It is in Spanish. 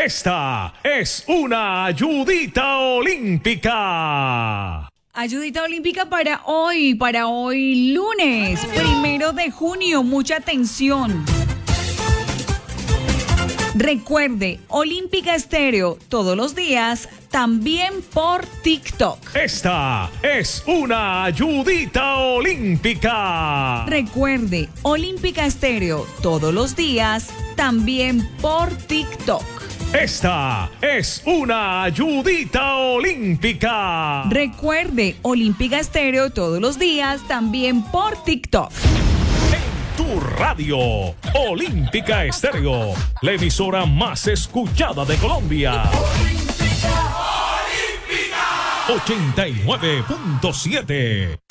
Esta es una ayudita olímpica. Ayudita olímpica para hoy lunes, 1 de junio. Mucha atención. Recuerde, Olímpica Estéreo, todos los días, también por TikTok. Esta es una ayudita olímpica. Recuerde, Olímpica Estéreo, todos los días, también por TikTok. Esta es una ayudita olímpica. Recuerde, Olímpica Estéreo, todos los días, también por TikTok. Tu radio, Olímpica Estéreo, la emisora más escuchada de Colombia. Olímpica, Olímpica. 89.7.